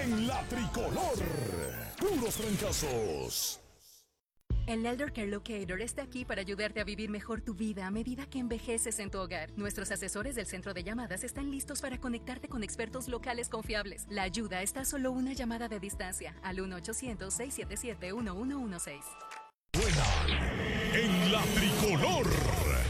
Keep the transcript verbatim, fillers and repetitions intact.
en la tricolor. Puros trancazos. El Elder Care Locator está aquí para ayudarte a vivir mejor tu vida a medida que envejeces en tu hogar. Nuestros asesores del centro de llamadas están listos para conectarte con expertos locales confiables. La ayuda está a solo una llamada de distancia al uno ochocientos, seis siete siete, uno uno uno seis. Buena en la tricolor.